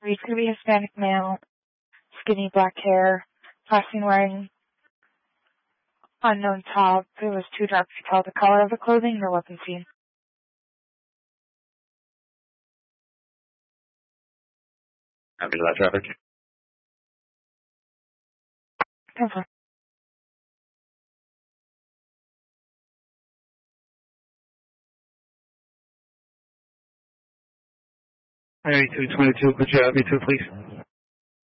He's going to be Hispanic male, skinny black hair, last seen wearing unknown top. It was too dark to tell the color of the clothing, no weapon seen. After that traffic. Confirm. Highway 222, could you have me to, please?